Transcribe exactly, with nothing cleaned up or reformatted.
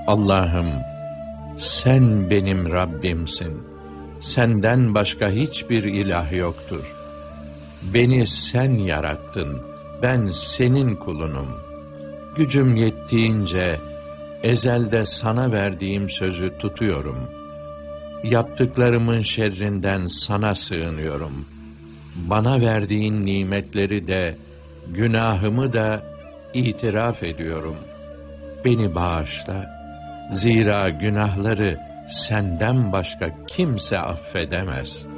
Allah'ım, sen benim Rabbimsin. Senden başka hiçbir ilah yoktur. Beni sen yarattın. Ben senin kulunum. Gücüm yettiğince ezelde sana verdiğim sözü tutuyorum. Yaptıklarımın şerrinden sana sığınıyorum. Bana verdiğin nimetleri de, günahımı da itiraf ediyorum. Beni bağışla. Zira günahları senden başka kimse affedemez.